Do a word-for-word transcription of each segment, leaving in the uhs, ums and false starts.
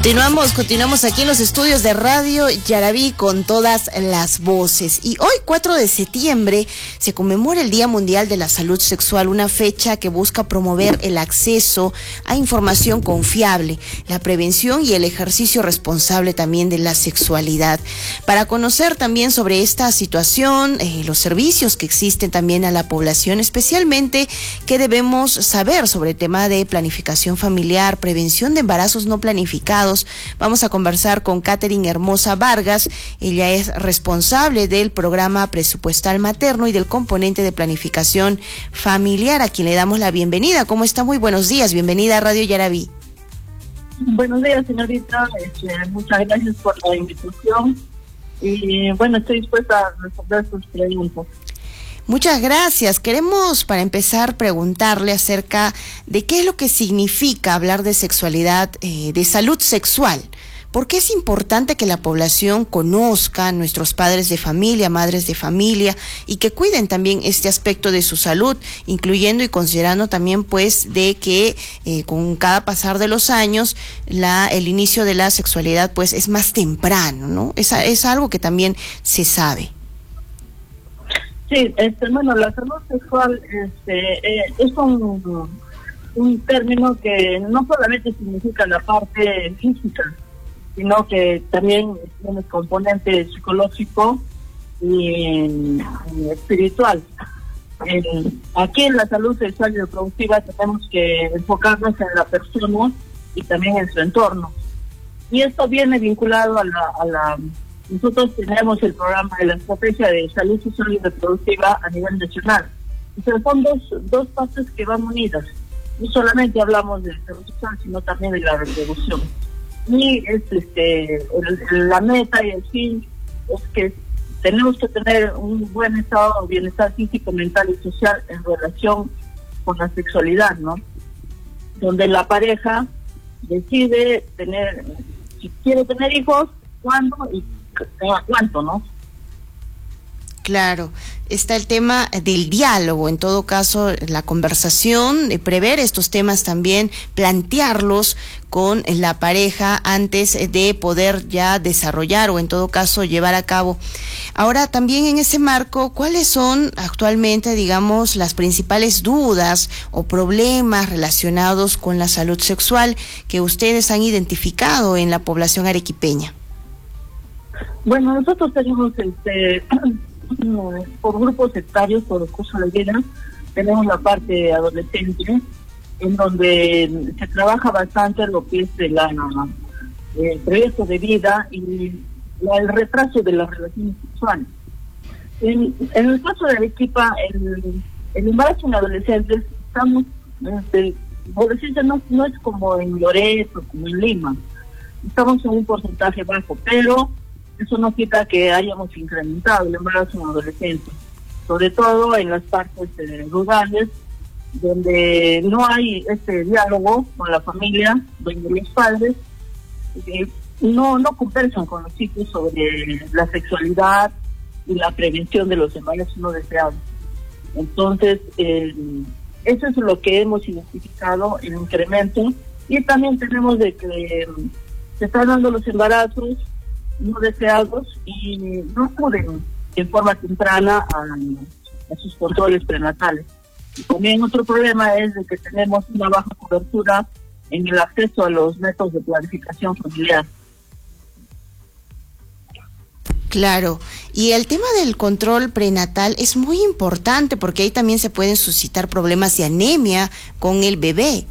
Continuamos, continuamos aquí en los estudios de Radio Yaraví con todas las voces. Y hoy, cuatro de septiembre, se conmemora el Día Mundial de la Salud Sexual, una fecha que busca promover el acceso a información confiable, la prevención y el ejercicio responsable también de la sexualidad. Para conocer también sobre esta situación, eh, los servicios que existen también a la población, especialmente qué debemos saber sobre el tema de planificación familiar, prevención de embarazos no planificados. Vamos a conversar con Catherine Hermosa Vargas. Ella es responsable del programa presupuestal materno y del componente de planificación familiar, a quien le damos la bienvenida. ¿Cómo está? Muy buenos días. Bienvenida a Radio Yaraví. Buenos días, señorita. Este, muchas gracias por la invitación. Y bueno, estoy dispuesta a responder sus preguntas. Muchas gracias. Queremos, para empezar, preguntarle acerca de qué es lo que significa hablar de sexualidad, eh, de salud sexual. ¿Por qué es importante que la población conozca a nuestros padres de familia, madres de familia, y que cuiden también este aspecto de su salud, incluyendo y considerando también, pues, de que eh, con cada pasar de los años, la el inicio de la sexualidad, pues, es más temprano, ¿no? Es, es algo que también se sabe. Sí, este, bueno, la salud sexual este, eh, es un, un término que no solamente significa la parte física, sino que también tiene componente psicológico y, y espiritual. Eh, aquí en la salud sexual y reproductiva tenemos que enfocarnos en la persona y también en su entorno. Y esto viene vinculado a la... A la Nosotros tenemos el programa de la estrategia de salud sexual y reproductiva a nivel nacional. O sea, son dos, dos partes que van unidas. No solamente hablamos de salud sexual, sino también de la reproducción. Y es este el, la meta y el fin es que tenemos que tener un buen estado de bienestar físico, mental y social en relación con la sexualidad, ¿no? Donde la pareja decide tener, si quiere tener hijos, cuándo y cuánto, ¿no? Claro, está el tema del diálogo, en todo caso, la conversación, de prever estos temas también, plantearlos con la pareja antes de poder ya desarrollar o en todo caso llevar a cabo. Ahora, también en ese marco, ¿cuáles son actualmente, digamos, las principales dudas o problemas relacionados con la salud sexual que ustedes han identificado en la población arequipeña? Bueno, nosotros tenemos este por grupos sectarios, por curso de vida, tenemos la parte adolescente, en donde se trabaja bastante lo que es el eh, proyecto de vida y la, el retraso de las relaciones sexuales. En, en el caso de Arequipa, el, el embarazo en adolescentes, estamos, este, adolescentes no, no es como en Loreto, como en Lima, estamos en un porcentaje bajo, pero eso no quita que hayamos incrementado el embarazo en adolescentes, sobre todo en las partes eh, rurales, donde no hay este diálogo con la familia, donde los padres eh, no, no conversan con los chicos sobre la sexualidad y la prevención de los embarazos no deseados. Entonces, eh, eso es lo que hemos identificado, el incremento, y también tenemos de que eh, se están dando los embarazos no deseados y no acuden en forma temprana a, a sus controles prenatales. Y también otro problema es de que tenemos una baja cobertura en el acceso a los métodos de planificación familiar. Claro, y el tema del control prenatal es muy importante porque ahí también se pueden suscitar problemas de anemia con el bebé.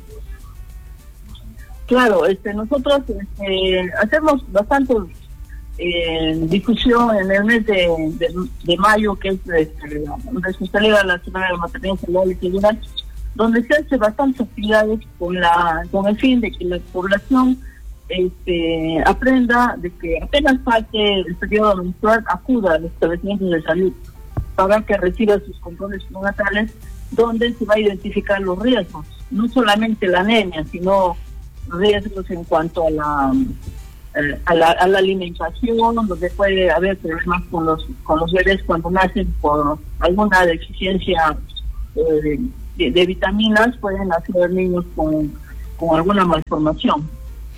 Claro, este nosotros este, hacemos bastante Eh, difusión en el mes de, de, de mayo, que es este, donde se celebra la Semana de la Maternidad Saludable y Segura, donde se hace bastantes actividades con la con el fin de que la población este, aprenda de que apenas falte el periodo menstrual, acuda a los establecimientos de salud para que reciba sus controles prenatales, donde se va a identificar los riesgos, no solamente la anemia, sino riesgos en cuanto a la A la, a la alimentación, donde puede haber problemas con los con los bebés cuando nacen por alguna deficiencia eh, de, de vitaminas, pueden nacer niños con, con alguna malformación.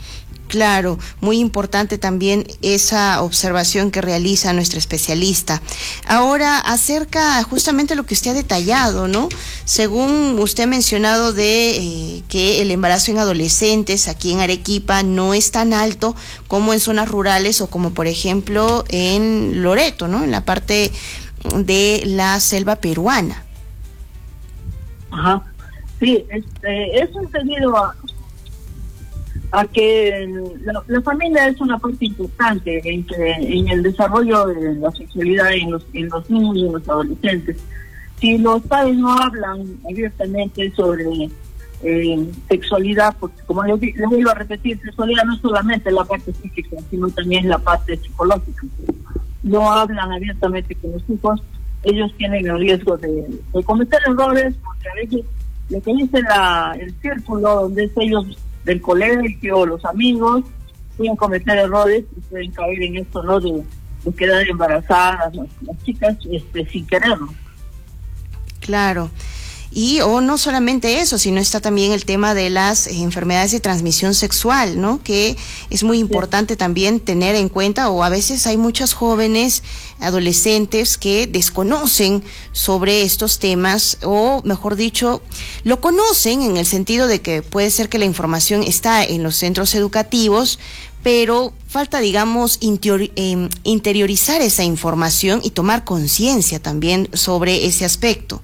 Claro, muy importante también esa observación que realiza nuestra especialista. Ahora, acerca justamente lo que usted ha detallado, ¿no? Según usted ha mencionado de eh, que el embarazo en adolescentes aquí en Arequipa no es tan alto como en zonas rurales o como por ejemplo en Loreto, ¿no? En la parte de la selva peruana. Ajá. Sí, este, eso es debido a a que la, la familia es una parte importante en, que, en el desarrollo de la sexualidad en los, en los niños y en los adolescentes. Si los padres no hablan abiertamente sobre eh, sexualidad, porque como les, les vuelvo a repetir, sexualidad no es solamente la parte física, sino también la parte psicológica. No hablan abiertamente con los hijos, ellos tienen el riesgo de, de cometer errores, porque a veces lo que dice la, el círculo donde es ellos del colegio, los amigos, pueden cometer errores y pueden caer en esto, ¿no? De, de quedar embarazadas las, las chicas este, sin quererlo. Claro. Y o no solamente eso, sino está también el tema de las eh, enfermedades de transmisión sexual, ¿no? Que es muy importante sí. también tener en cuenta, o a veces hay muchos jóvenes, adolescentes que desconocen sobre estos temas, o mejor dicho, lo conocen en el sentido de que puede ser que la información está en los centros educativos, pero falta, digamos, interior, eh, interiorizar esa información y tomar conciencia también sobre ese aspecto.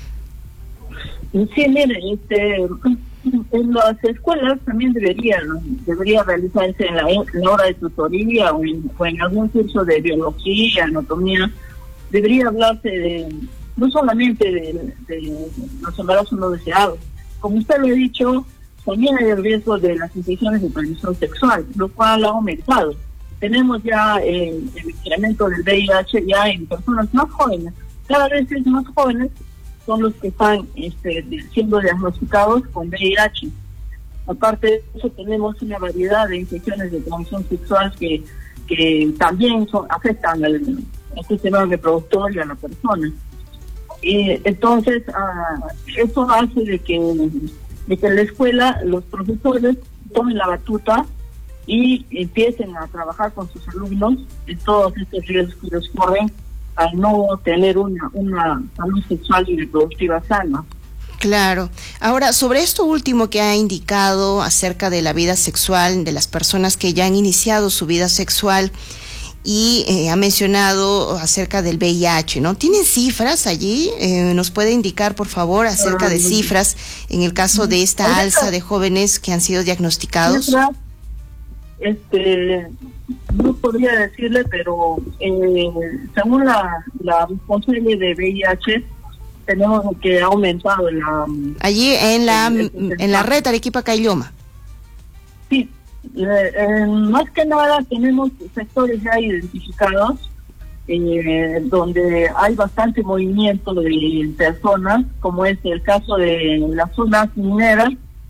Sí, mire, este, en las escuelas también deberían, debería realizarse en la, en la hora de tutoría o en, o en algún curso de biología, anatomía, debería hablarse de, no solamente de, de los embarazos no deseados. Como usted lo ha dicho, también hay el riesgo de las infecciones de transmisión sexual, lo cual ha aumentado. Tenemos ya el, el incremento del V I H ya en personas más jóvenes, cada vez es más jóvenes son los que están este, siendo diagnosticados con V I H. Aparte de eso, tenemos una variedad de infecciones de transmisión sexual que, que también son, afectan al, al sistema reproductor y a la persona. Y entonces, uh, eso hace de que, de que en la escuela los profesores tomen la batuta y empiecen a trabajar con sus alumnos en todos estos riesgos que les corren al no tener una, una salud sexual y reproductiva sana. Claro. Ahora, sobre esto último que ha indicado acerca de la vida sexual, de las personas que ya han iniciado su vida sexual, y eh, ha mencionado acerca del V I H, ¿no? ¿Tienen cifras allí? Eh, ¿Nos puede indicar, por favor, acerca de cifras en el caso de esta alza de jóvenes que han sido diagnosticados? Este... No podría decirle, pero eh, según la, la responsable de V I H, tenemos que ha aumentado la... Allí en la el, el, en la red Arequipa-Caylloma. Sí, eh, eh, más que nada tenemos sectores ya identificados, eh, donde hay bastante movimiento de personas, como es el caso de las zonas mineras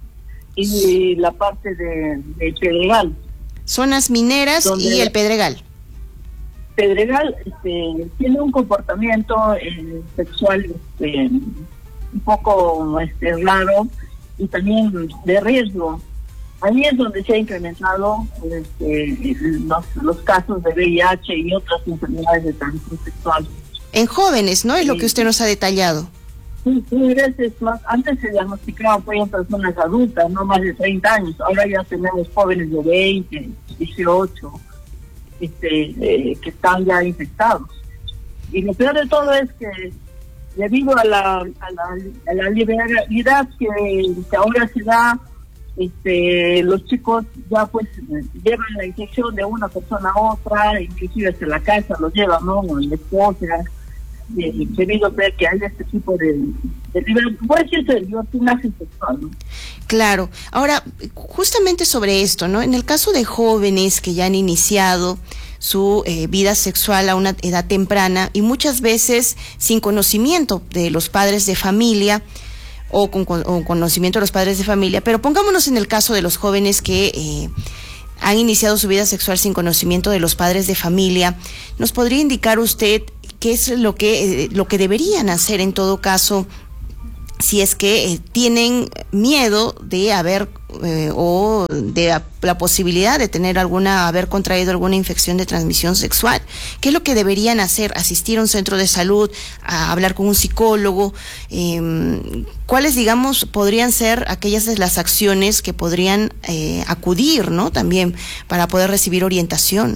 y la parte de, de Pedregal. Zonas mineras y el Pedregal. Pedregal este, tiene un comportamiento eh, sexual este, un poco este, raro y también de riesgo. Ahí es donde se ha incrementado este, los, los casos de V I H y otras enfermedades de transmisión sexual. En jóvenes, ¿no? Es sí. lo que usted nos ha detallado. Sí, sí, veces más. Antes se diagnosticaban pues, en personas adultas, no más de treinta años. Ahora ya tenemos jóvenes de veinte, dieciocho, este, eh, que están ya infectados. Y lo peor de todo es que debido a la, a la, a la liberalidad que, que ahora se da, este, los chicos ya pues llevan la infección de una persona a otra, inclusive hasta la casa los llevan, ¿no? La esposa, debido a ver que hay este tipo de, de puede decirse de libertinaje sexual, ¿no? Claro. Ahora, justamente sobre esto, ¿no? En el caso de jóvenes que ya han iniciado su eh, vida sexual a una edad temprana y muchas veces sin conocimiento de los padres de familia o con, con o conocimiento de los padres de familia, pero pongámonos en el caso de los jóvenes que eh, han iniciado su vida sexual sin conocimiento de los padres de familia, ¿nos podría indicar usted qué es lo que, eh, lo que deberían hacer en todo caso si es que eh, tienen miedo de haber eh, o de la, la posibilidad de tener alguna, haber contraído alguna infección de transmisión sexual. ¿Qué es lo que deberían hacer? ¿Asistir a un centro de salud, a hablar con un psicólogo? Eh, ¿Cuáles, digamos, podrían ser aquellas de las acciones que podrían eh, acudir, ¿no? También para poder recibir orientación.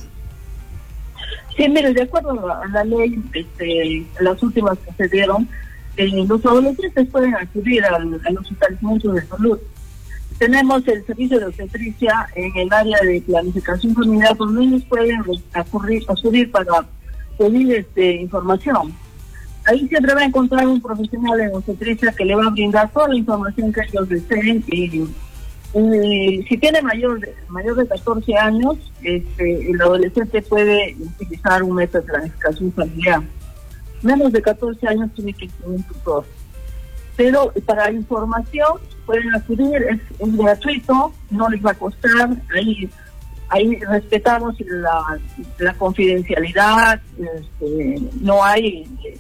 Sí, mire, de acuerdo a la ley, este, las últimas que se dieron, eh, los adolescentes pueden acudir al, a los establecimientos de salud. Tenemos el servicio de obstetricia en el área de planificación familiar, donde ellos pueden acudir, acudir para pedir este, información. Ahí siempre va a encontrar un profesional en obstetricia que le va a brindar toda la información que ellos deseen. Y, y si tiene mayor de, mayor de catorce años, este, el adolescente puede utilizar un método de planificación familiar. Menos de catorce años tiene que tener un tutor. Pero para información pueden acudir, es, es gratuito, no les va a costar. Ahí ahí respetamos la, la confidencialidad, este, no hay, eh,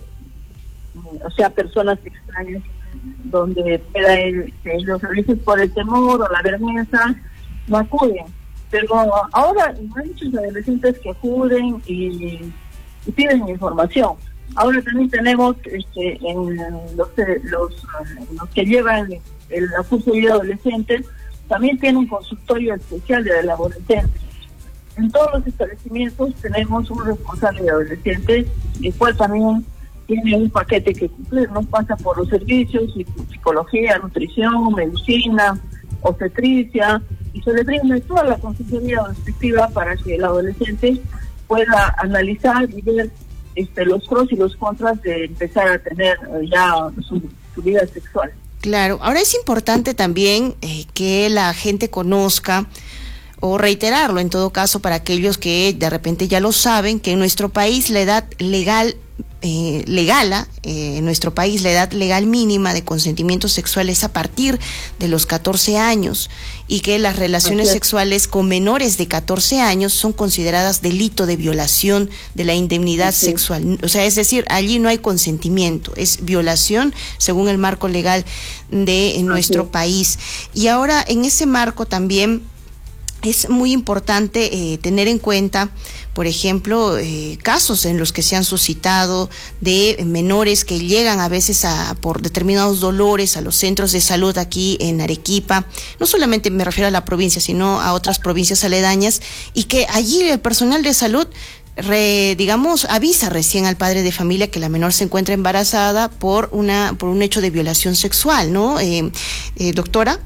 o sea, personas extrañas donde pueda ir, este, los servicios por el temor o la vergüenza no acuden. Pero ahora hay muchos adolescentes que acuden y, y piden información. Ahora también tenemos este, en los, los, los que llevan el abuso de adolescentes, también tienen un consultorio especial del adolescente. En todos los establecimientos tenemos un responsable de adolescentes, el cual también tiene un paquete que cumplir, ¿no? Pasa por los servicios, psicología, nutrición, medicina, obstetricia, y se le brinda toda la consejería respectiva para que el adolescente pueda analizar y ver este, los pros y los contras de empezar a tener eh, ya su, su vida sexual. Claro, ahora es importante también eh, que la gente conozca, o reiterarlo en todo caso para aquellos que de repente ya lo saben, que en nuestro país la edad legal, eh, legala, eh, en nuestro país la edad legal mínima de consentimiento sexual es a partir de los catorce años, y que las relaciones sexuales con menores de catorce años son consideradas delito de violación de la indemnidad sí. sexual. O sea, es decir, allí no hay consentimiento, es violación según el marco legal de nuestro sí. país. Y ahora en ese marco también es muy importante eh, tener en cuenta, por ejemplo, eh, casos en los que se han suscitado de menores que llegan a veces a, por determinados dolores a los centros de salud aquí en Arequipa. No solamente me refiero a la provincia, sino a otras provincias aledañas, y que allí el personal de salud Re, digamos, avisa recién al padre de familia que la menor se encuentra embarazada por una por un hecho de violación sexual, ¿no? Eh, eh, doctora.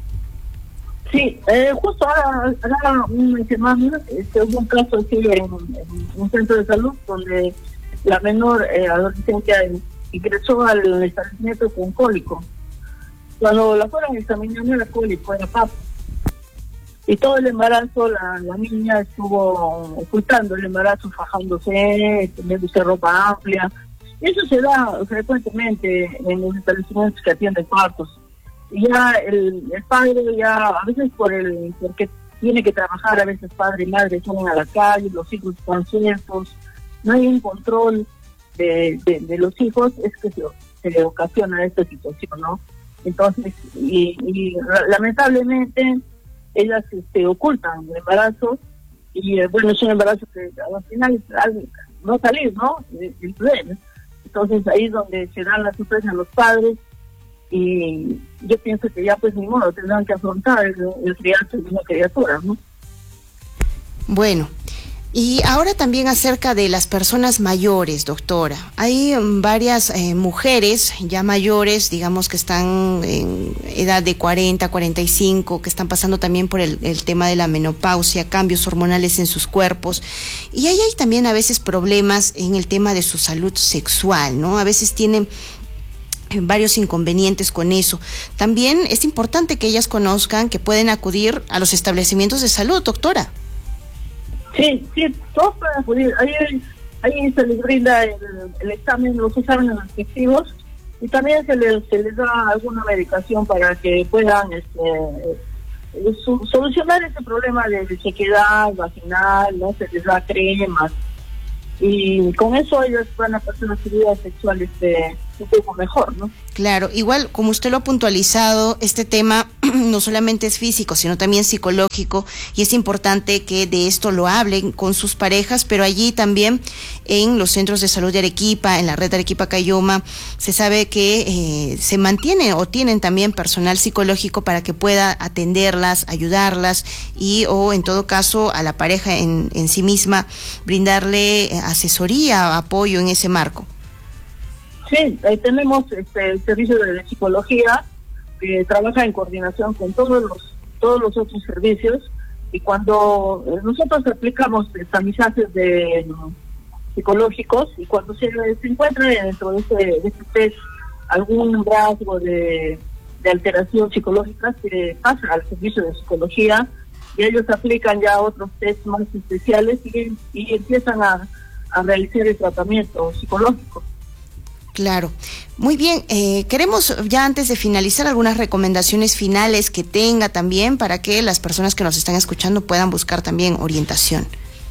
Sí, eh, justo ahora, ahora una semana este, hubo un caso aquí en, en un centro de salud donde la menor eh, adolescente ingresó al establecimiento con cólico. Cuando la fueron a examinar no era cólico, era papo. Y todo el embarazo la, la niña estuvo ocultando el embarazo, fajándose, teniéndose ropa amplia. Y eso se da frecuentemente en los establecimientos que atienden partos. Y ya el, el padre ya a veces por el porque tiene que trabajar, a veces padre y madre salen a la calle, los hijos están sueltos, no hay un control de, de, de los hijos, es que se, se le ocasiona esta situación, ¿no? Entonces, y, y lamentablemente ellas este, ocultan el embarazo, y eh, bueno, es un embarazo que al final no salir, ¿no? El bebé. Entonces ahí es donde se dan las sorpresas a los padres, y yo pienso que ya pues ni modo, tendrán que afrontar el, el crianza de una criatura, ¿no? Bueno, y ahora también acerca de las personas mayores, doctora. Hay varias eh, mujeres ya mayores, digamos que están en edad de cuarenta, cuarenta y cinco, que están pasando también por el, el tema de la menopausia, cambios hormonales en sus cuerpos. Y ahí hay también a veces problemas en el tema de su salud sexual, ¿no? A veces tienen varios inconvenientes con eso. También es importante que ellas conozcan que pueden acudir a los establecimientos de salud, doctora. Sí, sí, todos pueden acudir. Ahí, ahí se les brinda el, el examen, los exámenes respectivos, y también se les, se les da alguna medicación para que puedan este, su, solucionar ese problema de sequedad vaginal, ¿no? Se les da cremas, y con eso ellos van a pasar una actividad sexual este un poco mejor, ¿no? Claro, igual como usted lo ha puntualizado, este tema no solamente es físico, sino también psicológico, y es importante que de esto lo hablen con sus parejas, pero allí también en los centros de salud de Arequipa, en la red de Arequipa Cayoma, se sabe que eh, se mantiene o tienen también personal psicológico para que pueda atenderlas, ayudarlas y o en todo caso a la pareja en, en sí misma brindarle asesoría, apoyo en ese marco. Sí, ahí tenemos este, el servicio de psicología que trabaja en coordinación con todos los todos los otros servicios, y cuando nosotros aplicamos tamizajes de psicológicos y cuando se, se encuentra dentro de este, de este test algún rasgo de, de alteración psicológica, se pasa al servicio de psicología y ellos aplican ya otros test más especiales y, y empiezan a, a realizar el tratamiento psicológico. Claro. Muy bien, eh, queremos ya antes de finalizar algunas recomendaciones finales que tenga también para que las personas que nos están escuchando puedan buscar también orientación.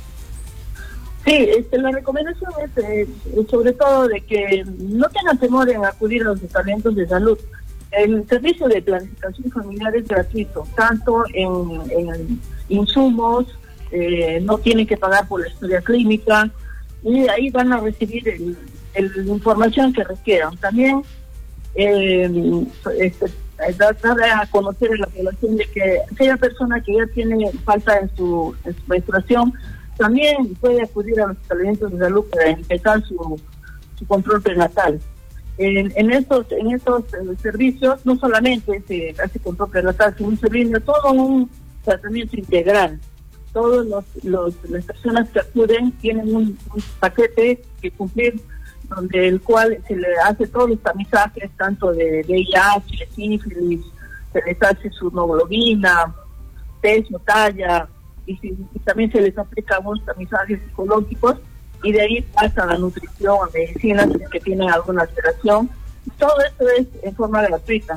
Sí, este, la recomendación es eh, sobre todo de que no tengan temor en acudir a los tratamientos de salud. El servicio de planificación familiar es gratuito, tanto en, en insumos, eh, no tienen que pagar por la historia clínica y ahí van a recibir el la información que requieran. También eh, este, dar a conocer a la población de que aquella persona que ya tiene falta en su, en su menstruación también puede acudir a los tratamientos de salud para empezar su, su control prenatal. En, en estos en estos eh, servicios no solamente se hace control prenatal, sino se brinda todo un tratamiento integral. Todos los, los las personas que acuden tienen un, un paquete que cumplir, donde el cual se le hace todos los tamizajes, tanto de V I H, sífilis, se les hace su hemoglobina, peso, talla, y, si, y también se les aplica unos tamizajes psicológicos, y de ahí pasa a la nutrición, a medicinas que tienen alguna alteración. Todo esto es en forma gratuita.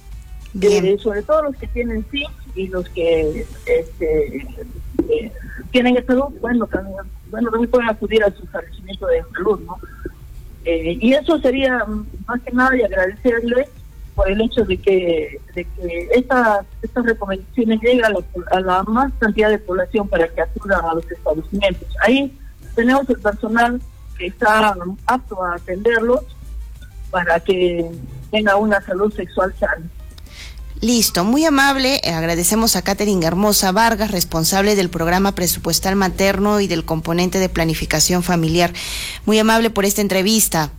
Eh, sobre todo los que tienen S I C y los que este, eh, tienen salud, bueno, también, bueno, también pueden acudir a su establecimiento de salud, ¿no? Eh, y eso sería más que nada y agradecerle por el hecho de que de que estas estas recomendaciones lleguen a la, a la más cantidad de población para que acudan a los establecimientos. Ahí tenemos el personal que está apto a atenderlos para que tenga una salud sexual sana. Listo, muy amable. Eh, agradecemos a Catherine Hermosa Vargas, responsable del programa presupuestal materno y del componente de planificación familiar. Muy amable por esta entrevista.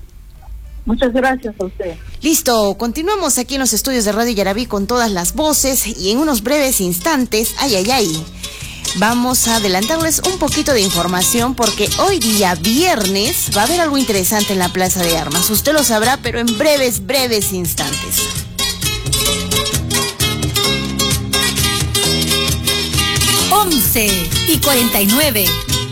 Muchas gracias a usted. Listo, continuamos aquí en los estudios de Radio Yarabí con todas las voces y en unos breves instantes, ay, ay, ay, vamos a adelantarles un poquito de información porque hoy día viernes va a haber algo interesante en la Plaza de Armas. Usted lo sabrá, pero en breves, breves instantes. once y cuarenta y nueve.